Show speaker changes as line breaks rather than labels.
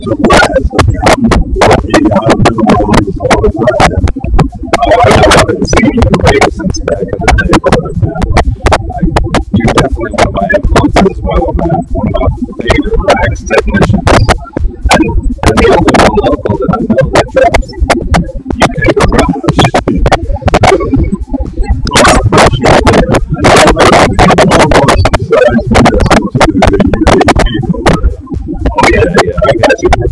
So class, I'm lucky. I'm doing all the time. I haven't seen you play since back in the day, but you're definitely one of my influences as well, man. One of my favorite wax technicians. And the only one local that I know that drops UK garage. Oh yeah, I got you.